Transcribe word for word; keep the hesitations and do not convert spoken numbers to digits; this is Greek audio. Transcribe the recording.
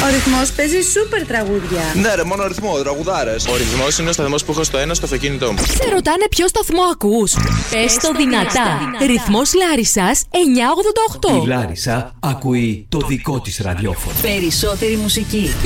Ο Ρυθμός παίζει σούπερ τραγούδια. Ναι, ρε, μόνο ρυθμό, τραγουδάρες. Ο Ρυθμός είναι ο σταθμός που έχω στο ένα στο αυτοκίνητό μου. Σε ρωτάνε ποιο σταθμό ακούς. Πες το δυνατά. Ρυθμός Λάρισσας εννιακόσια ογδόντα οκτώ. Η Λάρισα ακούει το δικό της ραδιόφωνο. Περισσότερη μουσική.